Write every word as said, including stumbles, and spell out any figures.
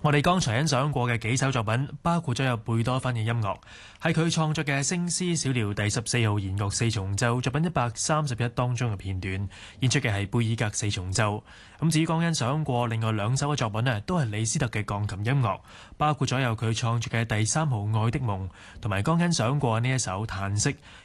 我哋剛才欣賞過嘅幾首作品，包括咗有貝多芬嘅音樂，係佢創作嘅《升 C 小調第十四號弦樂四重奏作品一百三十一當中嘅片段，演出嘅係貝爾格四重奏。咁至於剛欣賞過另外兩首嘅作品呢，都係李斯特嘅鋼琴音樂，包括咗有佢創作嘅第三號愛的夢，同埋剛欣賞過呢一首嘆息，